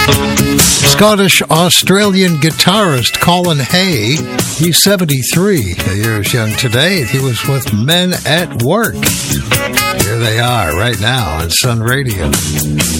Scottish-Australian guitarist Colin Hay, he's 73 years young today. He was with Men at Work. Here they are right now on Sun Radio.